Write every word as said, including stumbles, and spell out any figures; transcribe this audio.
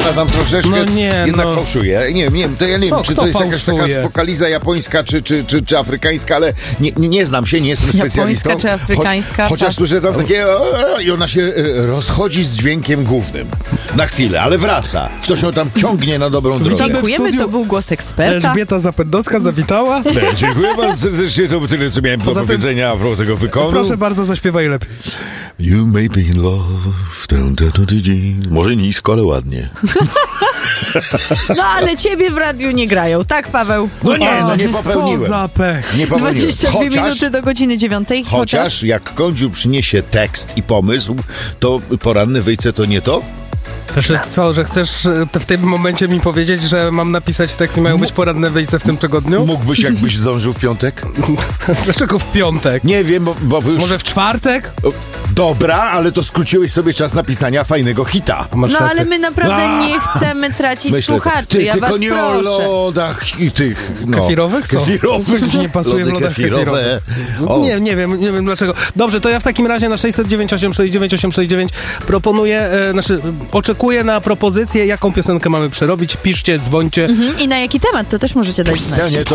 ona tam troszeczkę No nie, jednak no. fałszuje. Nie, nie, to ja nie Co, wiem, czy kto to jest jakaś fałszuje? taka wokaliza japońska, czy, czy, czy, czy afrykańska, ale nie, nie, nie znam się, nie jestem specjalistą. Japońska czy afrykańska, Choć, chociaż tak. słyszę tam takie o, o, i ona się e, rozchodzi z dźwiękiem głównym. Na chwilę, ale wraca. Ktoś ją tam ciągnie na dobrą drogę. Witamy w Dziękujemy, studiu. to był głos eksperta. Elżbieta Zapędowska zawitała. E, Dziękuję bardzo serdecznie, to tyle, co miałem do Poza tym- powiedzenia a propos tego wykonu. Proszę bardzo, zaśpiewaj lepiej. You may be in love. Dun, dun, dun, dun, dun. Może nisko, ale ładnie. No ale ciebie w radiu nie grają, tak Paweł? No nie, no nie Co popełniłem. za pech. Nie popełniłem. dwadzieścia dwie Chociaż, minuty do godziny dziewiątej. chociaż jak Kądziu przyniesie tekst i pomysł, to poranne wyjście to nie to? Też co, że chcesz e, w tym momencie mi powiedzieć, że mam napisać tekst i mają być poranne wyjście w tym tygodniu? Mógłbyś, jakbyś zdążył w piątek? Dlaczego w piątek? Nie wiem, bo, bo już... Może w czwartek? O, dobra, ale to skróciłeś sobie czas napisania fajnego hita. Masz No rację. ale my naprawdę A! nie chcemy tracić Myślę, słuchaczy, ty, ja tylko was nie proszę. o lodach i tych... No, Kefirowych? Co? Kefirowych. Co ci nie pasuje w Lody lodach kefirowe. kefirowych? O. Nie, nie wiem, nie wiem dlaczego. Dobrze, to ja w takim razie na sześćset dziewięć osiem sześć dziewięć osiem sześć dziewięć proponuję, e, znaczy oczekuję na propozycję, jaką piosenkę mamy przerobić. Piszcie, dzwońcie. Mhm. I na jaki temat, to też możecie dać znać. Ja nie, to